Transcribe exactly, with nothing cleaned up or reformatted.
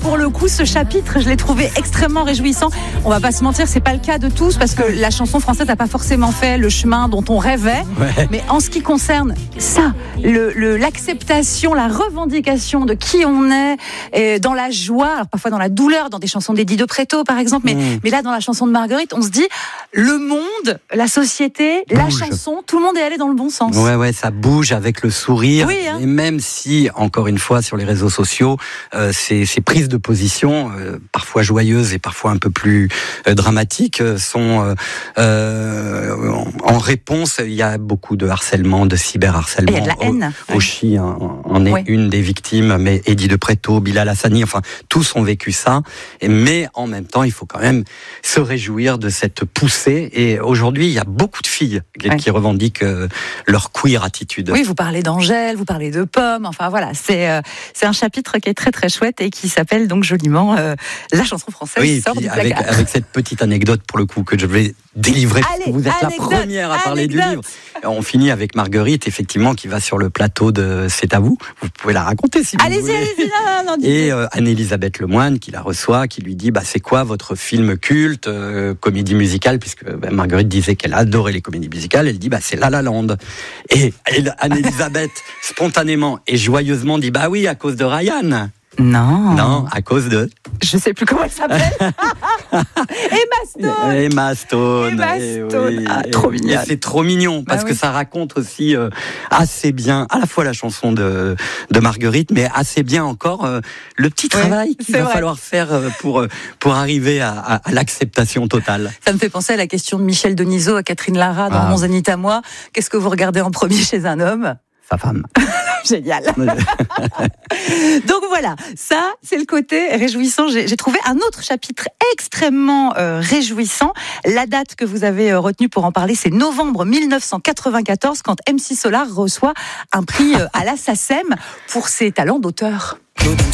pour le coup, ce chapitre, je l'ai trouvé extrêmement réjouissant. On va pas se mentir, c'est pas le cas de tous, parce que la chanson française n'a pas forcément fait le chemin dont on rêvait. Ouais. Mais en ce qui concerne ça, le, le, l'acceptation, la revendication de qui on est, et dans la joie, alors parfois dans la douleur, dans des chansons d'Eddie de Pretto par exemple, mais, mmh. mais là dans la chanson de Marguerite, on se dit le monde, la société, bouge. La chanson, tout le monde est allé dans le bon sens. Ouais, ouais, ça bouge avec le sourire. Oui, hein. Et même si, encore une fois, sur les réseaux sociaux, euh, ces, ces prises de position, euh, parfois joyeuses et parfois un peu plus euh, dramatiques, euh, sont euh, euh, en, en réponse. Il y a beaucoup de harcèlement, de cyberharcèlement. Il y a de la haine. Oshi en, en est oui. une des victimes, mais Eddie de Pretto, Bilal Hassani, enfin, tous ont vécu ça. Et, mais en même temps, il faut quand même se réjouir de cette poussée. Et aujourd'hui, il y a beaucoup de filles qui, ouais. qui revendiquent euh, leur queer attitude. Oui, vous parlez d'Angèle, vous parlez de Pomme. Enfin voilà, c'est euh, c'est un chapitre qui est très très chouette et qui s'appelle donc joliment euh, La chanson française oui, sort du avec, placard. Avec cette petite anecdote pour le coup que je vais délivrer. Allez, vous êtes anecdote, la première à parler anecdote. du livre. On finit avec Marguerite, effectivement, qui va sur le plateau de C'est à vous. Vous pouvez la raconter si vous allez-y, voulez. Allez-y, non, non, non, Et euh, Anne-Elisabeth Lemoine qui la reçoit, qui lui dit bah, c'est quoi votre film culte, euh, comédie musicale, puisque bah, Marguerite disait qu'elle adorait les comédies musicales. Elle dit bah, c'est La La Land. Et, et Anne-Elisabeth, spontanément et joyeusement, dit bah oui, à cause de Ryan. Non. Non, à cause de... Je sais plus comment elle s'appelle. Emma Stone. Emma Stone. Emma Stone. Oui, ah, trop mignon. C'est trop mignon parce bah, que oui. ça raconte aussi euh, assez bien, à la fois la chanson de, de Marguerite, mais assez bien encore euh, le petit travail oui, qu'il va vrai. falloir faire euh, pour, euh, pour arriver à, à, à l'acceptation totale. Ça me fait penser à la question de Michel Denisot à Catherine Lara dans ah. Mon Zénith à moi. Qu'est-ce que vous regardez en premier chez un homme ? Sa femme. Génial. Donc voilà, ça c'est le côté réjouissant. J'ai, j'ai trouvé un autre chapitre extrêmement euh, réjouissant. La date que vous avez euh, retenue pour en parler, c'est novembre dix-neuf cent quatre-vingt-quatorze, quand M C Solar reçoit un prix euh, à la SACEM pour ses talents d'auteur.